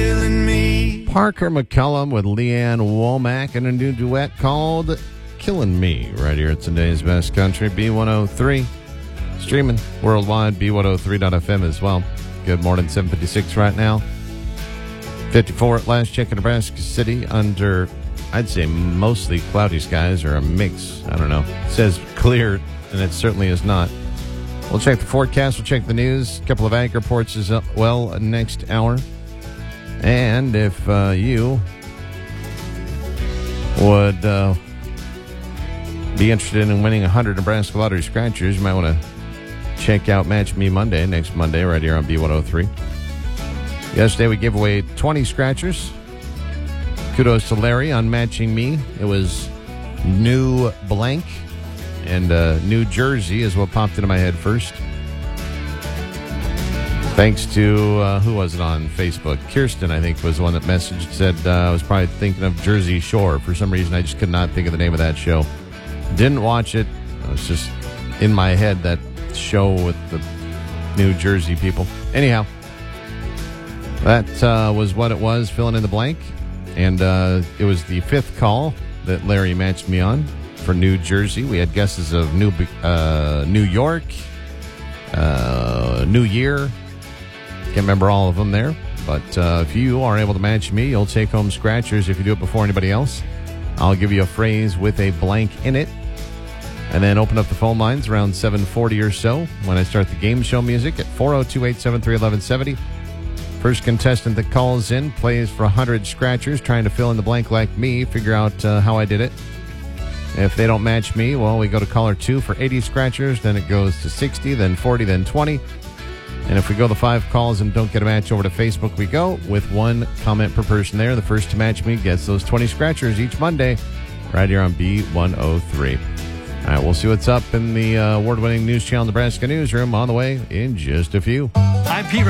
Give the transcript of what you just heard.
killing me. Parker McCullum with Leanne Womack and a new duet called Killing Me right here at today's Best Country, B103. Streaming worldwide, B103.fm as well. Good morning, 7:56 right now. 54 at last check in Nebraska City under, I'd say, mostly cloudy skies or a mix. I don't know. It says clear, and it certainly is not. We'll check the forecast. We'll check the news. A couple of ag reports as well next hour. And if you would be interested in winning 100 Nebraska Lottery Scratchers, you might want to check out Match Me Monday, next Monday, right here on B103. Yesterday we gave away 20 Scratchers. Kudos to Larry on matching me. It was New Blank, and New Jersey is what popped into my head first. Thanks to, who was it on Facebook? Kirsten, I think, was the one that messaged, said I was probably thinking of Jersey Shore. For some reason, I just could not think of the name of that show. Didn't watch it. It was just in my head, that show with the New Jersey people. Anyhow, that was what it was, filling in the blank. And it was the fifth call that Larry matched me on for New Jersey. We had guesses of New York, New Year. Can't remember all of them there. But if you are able to match me, you'll take home Scratchers if you do it before anybody else. I'll give you a phrase with a blank in it. And then open up the phone lines around 7:40 or so when I start the game show music at 402-873-1170. First contestant that calls in plays for 100 Scratchers, trying to fill in the blank like me, figure out how I did it. If they don't match me, well, we go to caller 2 for 80 Scratchers, then it goes to 60, then 40, then 20. And if we go the 5 calls and don't get a match over to Facebook, we go with 1 comment per person there. The first to match me gets those 20 Scratchers each Monday right here on B103. All right, we'll see what's up in the award-winning News Channel Nebraska newsroom on the way in just a few. I'm Pete